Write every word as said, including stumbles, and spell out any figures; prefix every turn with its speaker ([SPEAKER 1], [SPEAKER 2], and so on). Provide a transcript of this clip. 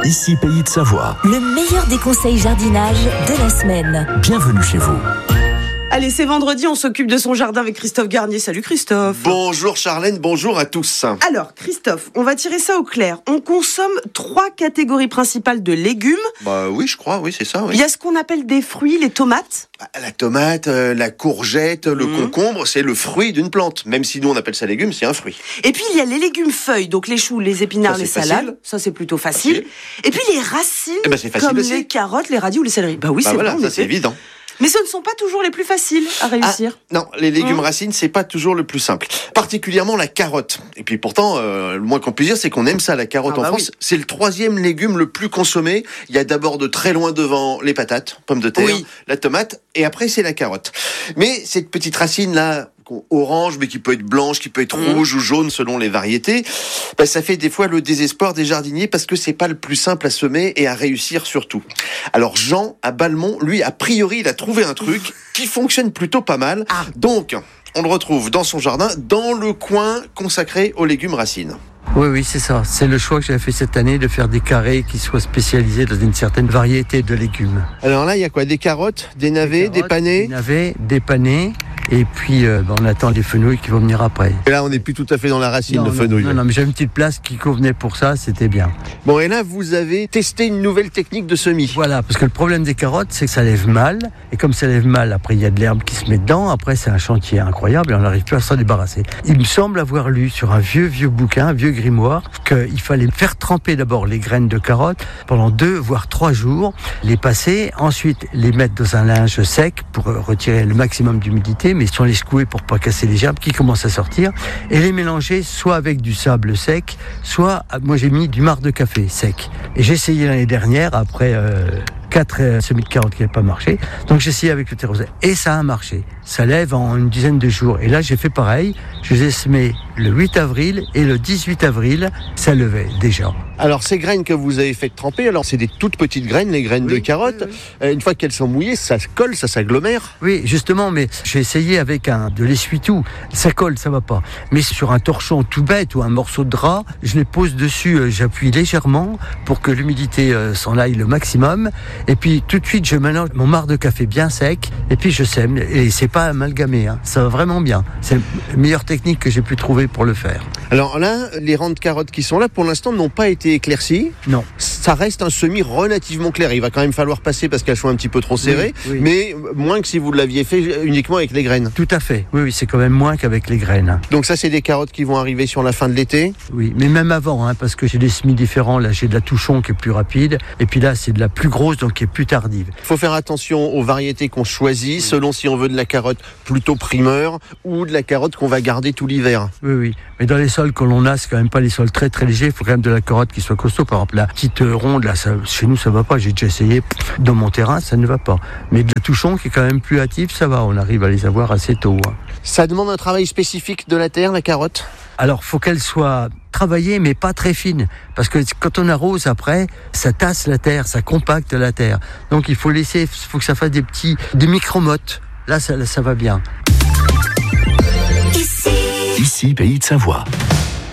[SPEAKER 1] Ici Pays de Savoie.
[SPEAKER 2] Le meilleur des conseils jardinage de la semaine.
[SPEAKER 1] Bienvenue chez vous.
[SPEAKER 3] Allez, c'est vendredi, on s'occupe de son jardin avec Christophe Garnier. Salut Christophe.
[SPEAKER 4] Bonjour Charlène, bonjour à tous.
[SPEAKER 3] Alors Christophe, on va tirer ça au clair. On consomme trois catégories principales de légumes.
[SPEAKER 4] Bah oui, je crois, oui, c'est ça. Oui.
[SPEAKER 3] Il y a ce qu'on appelle des fruits, les tomates.
[SPEAKER 4] Bah, la tomate, euh, la courgette, le mmh. concombre, c'est le fruit d'une plante. Même si nous on appelle ça légume, c'est un fruit.
[SPEAKER 3] Et puis il y a les légumes feuilles, donc les choux, les épinards,
[SPEAKER 4] ça,
[SPEAKER 3] les
[SPEAKER 4] facile.
[SPEAKER 3] salades. Ça c'est plutôt facile. facile. Et puis les racines,
[SPEAKER 4] eh ben, c'est facile
[SPEAKER 3] comme
[SPEAKER 4] aussi.
[SPEAKER 3] les carottes, les radis ou les céleris. Bah oui,
[SPEAKER 4] bah
[SPEAKER 3] c'est
[SPEAKER 4] voilà,
[SPEAKER 3] bon.
[SPEAKER 4] Ça c'est évident.
[SPEAKER 3] Mais ce ne sont pas toujours les plus faciles à réussir.
[SPEAKER 4] Ah, non, les légumes
[SPEAKER 3] mmh.
[SPEAKER 4] racines, c'est pas toujours le plus simple. Particulièrement la carotte. Et puis pourtant, euh, le moins qu'on puisse dire, c'est qu'on aime ça, la carotte ah, en bah France. Oui. C'est le troisième légume le plus consommé. Il y a d'abord de très loin devant les patates, pommes de terre, oui. la tomate, et après c'est la carotte. Mais cette petite racine-là, orange, mais qui peut être blanche, qui peut être mmh. rouge ou jaune selon les variétés, bah, ça fait des fois le désespoir des jardiniers parce que c'est pas le plus simple à semer et à réussir surtout. Alors Jean, à Balmont, lui, a priori, il a trouvé un truc qui fonctionne plutôt pas mal. Ah. Donc, on le retrouve dans son jardin, dans le coin consacré aux légumes racines.
[SPEAKER 5] Oui, oui, c'est ça. C'est le choix que j'avais fait cette année de faire des carrés qui soient spécialisés dans une certaine variété de légumes.
[SPEAKER 4] Alors là, il y a quoi? Des carottes, des navets, des, carottes, des panais
[SPEAKER 5] Des navets, des panais. Et puis, euh, ben, on attend les fenouilles qui vont venir après.
[SPEAKER 4] Et là, on n'est plus tout à fait dans la racine,
[SPEAKER 5] non,
[SPEAKER 4] de
[SPEAKER 5] non,
[SPEAKER 4] fenouil.
[SPEAKER 5] Non, non, mais j'ai une petite place qui convenait pour ça, c'était bien.
[SPEAKER 4] Bon, et là, vous avez testé une nouvelle technique de semis.
[SPEAKER 5] Voilà, parce que le problème des carottes, c'est que ça lève mal. Et comme ça lève mal, après, il y a de l'herbe qui se met dedans. Après, c'est un chantier incroyable et on n'arrive plus à s'en débarrasser. Il me semble avoir lu sur un vieux, vieux bouquin, un vieux grimoire, qu'il fallait faire tremper d'abord les graines de carottes pendant deux, voire trois jours, les passer, ensuite les mettre dans un linge sec pour retirer le maximum d'humidité, mais sans les secouer pour pas casser les gerbes qui commencent à sortir, et les mélanger soit avec du sable sec, soit, moi j'ai mis du marc de café sec. Et j'ai essayé l'année dernière, après euh, quatre euh, semis de carottes qui n'avaient pas marché, donc j'ai essayé avec le terreau et ça a marché. Ça lève en une dizaine de jours. Et là j'ai fait pareil, je les ai semés le huit avril et le dix-huit avril, ça levait déjà.
[SPEAKER 4] Alors ces graines que vous avez fait tremper, alors c'est des toutes petites graines, les graines oui, de carottes. Oui, oui. Une fois qu'elles sont mouillées, ça se colle, ça s'agglomère.
[SPEAKER 5] Oui, justement, mais j'ai essayé avec un de l'essuie-tout. Ça colle, ça va pas. Mais sur un torchon tout bête ou un morceau de drap, je les pose dessus, euh, j'appuie légèrement pour que l'humidité euh, s'en aille le maximum. Et puis tout de suite, je mélange mon marc de café bien sec et puis je sème. Et c'est pas amalgamé, hein. Ça va vraiment bien. C'est la meilleure technique que j'ai pu trouver pour le faire.
[SPEAKER 4] Alors là, les rangs de carottes qui sont là, pour l'instant, n'ont pas été éclaircis.
[SPEAKER 5] Non.
[SPEAKER 4] Ça reste un semis relativement clair. Il va quand même falloir passer parce qu'elles sont un petit peu trop serrées, oui, oui. mais moins que si vous l'aviez fait uniquement avec les graines.
[SPEAKER 5] Tout à fait. Oui, oui, c'est quand même moins qu'avec les graines.
[SPEAKER 4] Donc ça, c'est des carottes qui vont arriver sur la fin de l'été.
[SPEAKER 5] Oui, mais même avant, hein, parce que j'ai des semis différents. Là, j'ai de la touchon qui est plus rapide, et puis là, c'est de la plus grosse, donc qui est plus tardive.
[SPEAKER 4] Il faut faire attention aux variétés qu'on choisit, oui. selon si on veut de la carotte plutôt primeur ou de la carotte qu'on va garder tout l'hiver.
[SPEAKER 5] Oui, oui. Mais dans les sols que l'on a, c'est quand même pas les sols très très légers. Il faut quand même de la carotte qui soit costaud. Par exemple, la petite ronde, là, ça, chez nous, ça va pas. J'ai déjà essayé. Dans mon terrain, ça ne va pas. Mais de la touchon qui est quand même plus hâtive, ça va. On arrive à les avoir assez tôt. Hein.
[SPEAKER 4] Ça demande un travail spécifique de la terre, la carotte ?
[SPEAKER 5] Alors, faut qu'elle soit travaillée, mais pas très fine. Parce que quand on arrose après, ça tasse la terre, ça compacte la terre. Donc, il faut laisser, il faut que ça fasse des petits, des micro-mottes. Là, ça, là, ça va bien.
[SPEAKER 1] Ici, Pays de Savoie.